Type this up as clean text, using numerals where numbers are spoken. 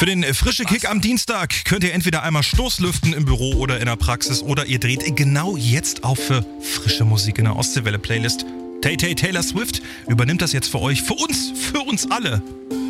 Für den frische Kick am Dienstag könnt ihr entweder einmal Stoßlüften im Büro oder in der Praxis oder ihr dreht genau jetzt auf für frische Musik in der Ostseewelle-Playlist. Tay Taylor Swift übernimmt das jetzt für euch, für uns alle.